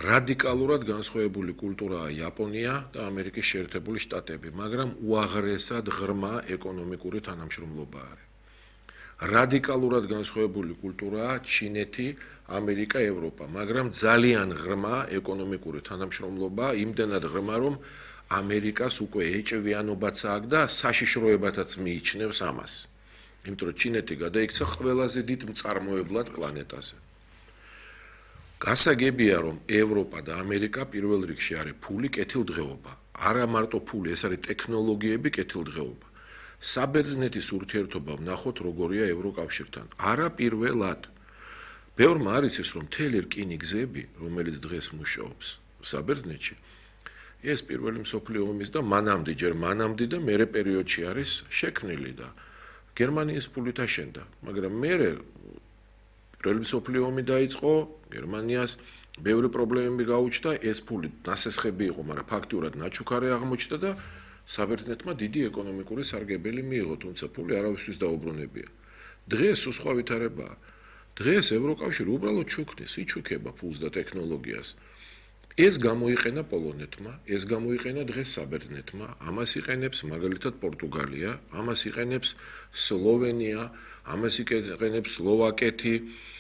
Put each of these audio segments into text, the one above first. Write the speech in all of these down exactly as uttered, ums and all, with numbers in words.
რადიკალურად განსხვავებული კულტურაა იაპონია და ამერიკის შეერთებული შტატები, მაგრამ უაღრესად ღრმა ეკონომიკური თანამშრომლობა არის. რადიკალურად განსხვავებული კულტურაა ჩინეთი, ამერიკა, ევროპა, მაგრამ ძალიან ღრმა ეკონომიკური თანამშრომლობა, იმდენად ღრმა, რომ ამერიკას უკვე ეჭვიანობაც აქვს და საშიშროებათაც მიიჩნევს ამას. იმიტომ რომ ჩინეთი გადაიქცა ყველაზე დიდ მწარმოებლად პლანეტაზე. გასაგებია, რომ ევროპა და ამერიკა პირველ რიგში არის ფული, კეთილდღეობა. არა მარტო ფული, ეს არის ტექნოლოგიები, კეთილდღეობა. საბერძნეთის ურთიერთობა ვნახოთ, როგორია ევროკავშირთან. არა პირველად. ბევრმა არ იცის, რომ მთელი რკინიგზები, რომელიც დღეს მუშაობს საბერძნეთში, ეს პირველი მსოფლიო ომის და მანამდე, ჯერ მანამდე და მერე პერიოდში არის შექმნილი და გერმანიის ფულით აშენდა, მაგრამ მერე პირველი მსოფლიო ომი დაიწყო, გერმანიას ბევრი პრობლემები გაუჩნდა, ეს ფული დასესხები იყო, მაგრამ ფაქტიურად ნაჩუქარი აღმოჩნდა და საბერძნეთმა დიდი ეკონომიკური სარგებელი მიიღო, თუმცა ფული არავისთვის დაუბრუნებია. დღეს სხვა ვითარებაა. დღეს ევროკავშირი უბრალოდ ჩუქნის, იჩუქება ფულს და ტექნოლოგიას. ეს გამოიყენა პოლონეთმა, ეს გამოიყენა დღეს საბერძნეთმა, ამას იყენებს მაგალითად პორტუგალია, ამას იყენებს სლოვენია, ამას იყენებს სლოვაკეთი,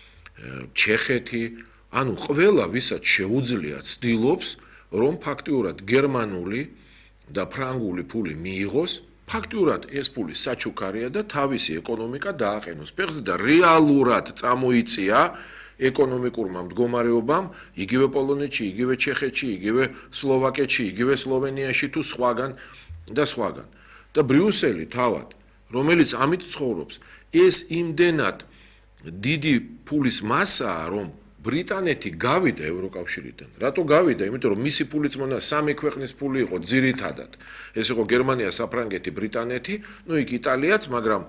ჩეხეთი, ანუ ყველა ვისაც შეუძლია ცდილობს, რომ ფაქტიურად გერმანული და ფრანგული ფული მიიღოს, ფაქტიურად ეს ფული საჩუქარია და თავისი ეკონომიკა დააყენოს ფეხზე და რეალურად წამოიწია ეკონომიკურმა მდგომარეობამ, იგივე პოლონეთში, იგივე ჩეხეთში, იგივე სლოვაკეთში, იგივე სლოვენიაში თუ სხვაგან და სხვაგან. და ბრიუსელი თავად, რომელიც ამით ცხოვრობს, ეს იმდენად დიდი ფულის მასაა, რომ ბრიტანეთი გავიდა ევროკავშირიდან. რატო გავიდა? იმიტომ რომ მისი ფულიც მონა სამი ქვეყნის ფული იყო ძირითადად. ეს იყო გერმანია, საფრანგეთი, ბრიტანეთი, ну იქ იტალიაც, მაგრამ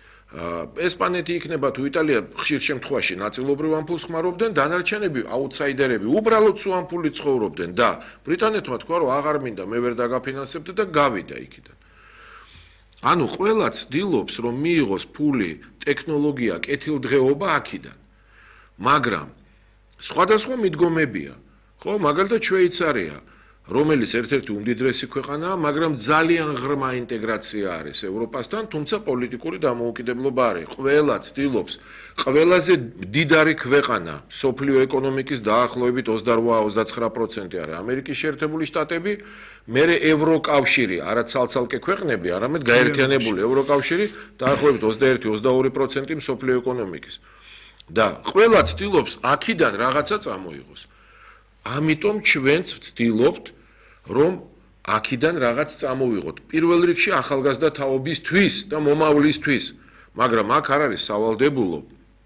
ესპანეთი იქნება თუ იტალია ხშირ შემთხვევაში ნაწილობრივ ამ ფულს ხმარობდნენ, დანარჩენები აუთსაიდერები უბრალოდ სულ ამ ფულით ცხოვრობდნენ და ბრიტანეთმა თქვა რომ აღარ მინდა, მე ვერ დაგაფინანსებთ და გავიდა იქიდან. ანუ ყველა ცდილობს რომ მიიღოს ფული, ტექნოლოგია, კეთილდღეობა აქედან. მაგრამ სხვადასხვა მიდგომებია, ხო, მაგალითად შვეიცარია, რომელიც ერთ-ერთი უმდიდრესი ქვეყანაა, მაგრამ ძალიან ღრმა ინტეგრაცია არის ევროპასთან, თუმცა პოლიტიკური დამოუკიდებლობა არის. ყველა ცდილობს, ყველაზე დიდარი ქვეყანა სოფლიო ეკონომიკის დაახლოებით ოცდაოთხ ოცდაცხრა პროცენტი არის ამერიკის შეერთებული შტატები, მერე ევროკავშირი, არა ცალ-ცალკე ქვეყნები, არამედ გაერთიანებული ევროკავშირი, დაახლოებით ოცდაერთი ოცდაორი პროცენტი სოფლიო ეკონომიკის. და ყველა ცდილობს აქედან რაღაცა წამოიღოს. ამიტომ ჩვენც ვცდილობთ, რომ აქედან რაღაც წამოვიღოთ. პირველ რიგში ახალგაზრდა თაობისთვის და მომავლისთვის, მაგრამ აქ არ არის სავალდებულო.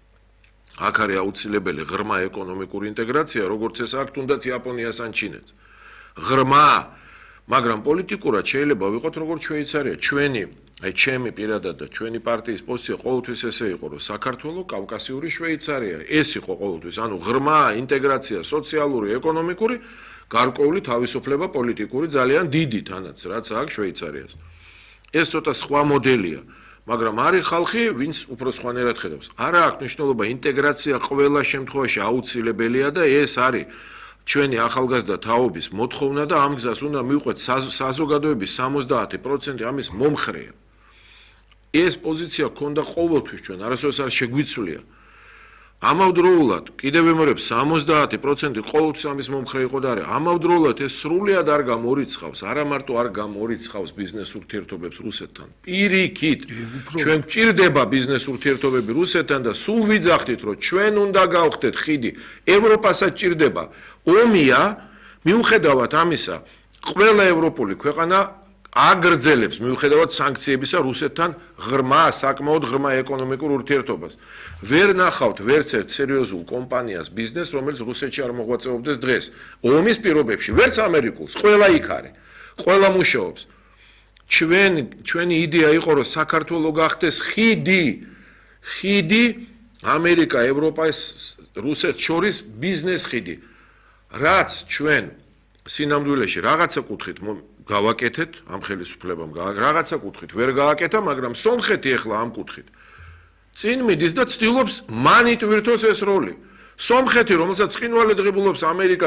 აქ არის აუცილებელი ღრმა ეკონომიკური ინტეგრაცია, როგორც ეს აქ თუნდაც იაპონიას ან ჩინეთს. ღრმა, მაგრამ პოლიტიკურად შეიძლება ვიყოთ როგორც შვეიცარია, ჩვენი აი ჩემი პირადად და ჩვენი პარტიის პოზიცია ყოველთვის ესე იყო, რომ საქართველოს კავკასიური შვეიცარია, ეს იყო ყოველთვის, ანუ ღრმა ინტეგრაცია სოციალური, ეკონომიკური, გარკვეული თავისუფლება პოლიტიკური ძალიან დიდი თანაც, რაც აქვს შვეიცარიას. ეს ცოტა სხვა მოდელია, მაგრამ არის ხალხი, ვინც უფრო სხვანაირად ხედავს. არა აქვს მნიშვნელობა, ინტეგრაცია ყველა შემთხვევაში აუცილებელია და ეს არის ჩვენი ახალგაზრდა თაობის მოთხოვნა და ამ გზას უნდა მივყვეთ საზოგადოების სამოცდაათი პროცენტი ამის მომხრეა. ეს პოზიცია ქონდა ყოველთვის ჩვენ, არასოდეს არ შეგვიცვლია. ამავდროულად, კიდევ ვიმეორებ, სამოცდაათი პროცენტი ყოველთვის ამის მომხრე იყო და არის. ამავდროულად ეს სრულიად არ გამორიცხავს, არა მარტო არ გამორიცხავს ბიზნეს ურთიერთობებს რუსეთთან. პირიქით, ჩვენ გვჭირდება ბიზნეს ურთიერთობები რუსეთთან და სულ ვიძახდით, რომ ჩვენ უნდა გავხდეთ ხიდი, ევროპასაც ჭირდება. ომია, მიუხედავად ამისა, ყველა ევროპული ქვეყანა აგრძელებს მიუხედავად სანქციებისა რუსეთთან ღრმა, საკმაოდ ღრმა ეკონომიკურ ურთიერთობას. ვერ ნახავთ ვერც ერთ სერიოზულ კომპანიას ბიზნესს, რომელიც რუსეთში არ მოღვაწეობდეს დღეს. ომის პირობებში, ვერც ამერიკულს, ყველა იქ არის. ყველა მუშაობს. ჩვენ ჩვენი იდეა იყო, რომ საქართველოს გახდეს ხიდი, ხიდი ამერიკა, ევროპა, რუსეთს შორის ბიზნეს ხიდი. რაც ჩვენ სინამდვილეში რაღაცა კუთხით გავაკეთეთ, ამ ხელისუფლებამ რაღაცა კუთხით ვერ გააკეთა, მაგრამ სომხეთი ახლა ამ კუთხით წინ მიდის და ცდილობს მან იტვირთოს ეს როლი. სომხეთი, რომელსაც ცხინვალე დღებულობს ამერიკა